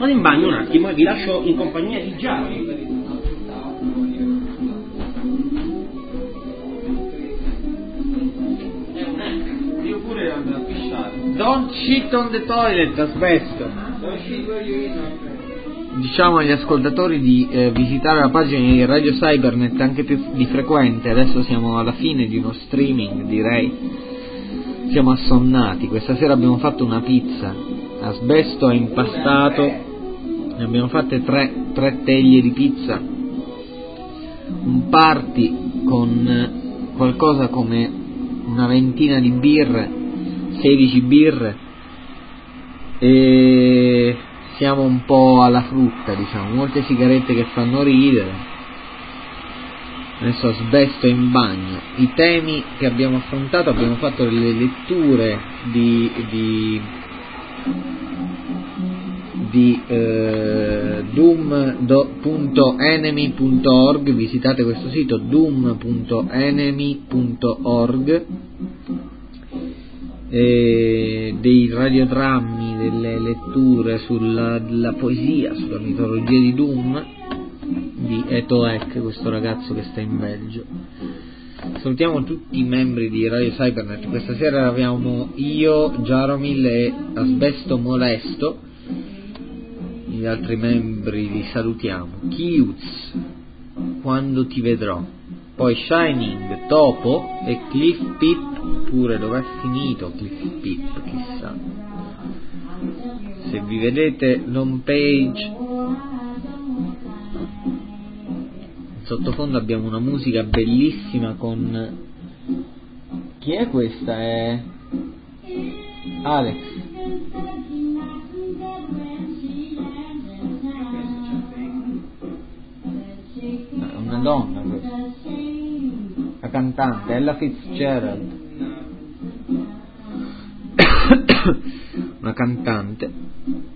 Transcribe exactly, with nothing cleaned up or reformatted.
Vado in bagno un attimo e vi lascio in compagnia di Gianni. Io pure andrò a pisciare. Don't shit on the toilet, asbesto. Diciamo agli ascoltatori di eh, visitare la pagina di Radio Cybernet anche più di frequente. Adesso siamo alla fine di uno streaming, direi. Siamo assonnati. Questa sera abbiamo fatto una pizza. Asbesto è impastato. Ne abbiamo fatte tre, tre teglie di pizza. Un party con qualcosa come una ventina di birre, sedici birre. E siamo un po' alla frutta, diciamo, molte sigarette che fanno ridere. Adesso asbesto in bagno. I temi che abbiamo affrontato, abbiamo fatto delle letture di di, di eh, doom punto enemy punto org. Visitate questo sito doom punto enemy punto org. E dei radiodrammi, delle letture sulla la poesia, sulla mitologia di Doom di Etoek, questo ragazzo che sta in Belgio. Salutiamo tutti i membri di Radio Cybernet. Questa sera abbiamo io, Jaromil e Asbesto Molesto. Gli altri membri li salutiamo. Kiuz, Quando ti vedrò. Poi Shining, Topo e Cliff Pip, pure dov'è finito Cliff Pip, chissà. Se vi vedete l'home page, in sottofondo abbiamo una musica bellissima con... Chi è questa? È Alex. È una donna questa. La cantante Ella Fitzgerald, una cantante